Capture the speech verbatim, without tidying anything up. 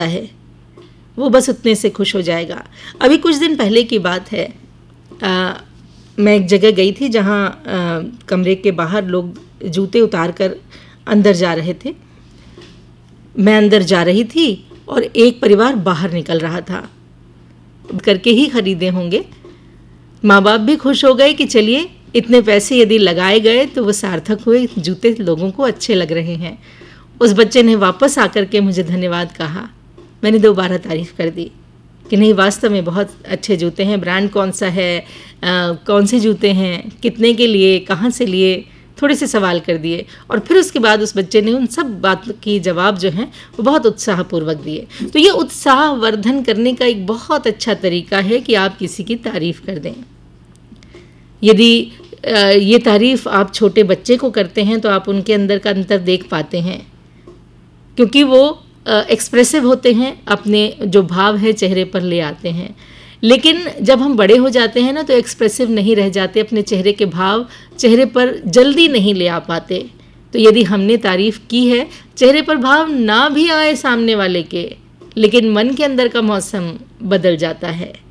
है, वो बस उतने से खुश हो जाएगा। अभी कुछ दिन पहले की बात है, आ, मैं एक जगह गई थी जहाँ आ, कमरे के बाहर लोग जूते उतार कर अंदर जा रहे थे। मैं अंदर जा रही थी और एक परिवार बाहर निकल रहा था। करके ही खरीदे होंगे। माँ बाप भी खुश हो गए कि चलिए इतने पैसे यदि लगाए गए तो वो सार्थक हुए, जूते लोगों को अच्छे लग रहे हैं। उस बच्चे ने वापस आकर के मुझे धन्यवाद कहा। मैंने दोबारा तारीफ़ कर दी कि नहीं, वास्तव में बहुत अच्छे जूते हैं। ब्रांड कौन सा है, आ, कौन से जूते हैं, कितने के लिए, कहाँ से लिए, थोड़े से सवाल कर दिए। और फिर उसके बाद उस बच्चे ने उन सब बात की जवाब जो हैं वो बहुत उत्साहपूर्वक दिए। तो ये उत्साहवर्धन करने का एक बहुत अच्छा तरीका है कि आप किसी की तारीफ़ कर दें। यदि ये तारीफ़ आप छोटे बच्चे को करते हैं तो आप उनके अंदर का अंतर देख पाते हैं, क्योंकि वो एक्सप्रेसिव होते हैं, अपने जो भाव है चेहरे पर ले आते हैं। लेकिन जब हम बड़े हो जाते हैं ना तो एक्सप्रेसिव नहीं रह जाते, अपने चेहरे के भाव चेहरे पर जल्दी नहीं ले आ पाते। तो यदि हमने तारीफ़ की है, चेहरे पर भाव ना भी आए सामने वाले के, लेकिन मन के अंदर का मौसम बदल जाता है।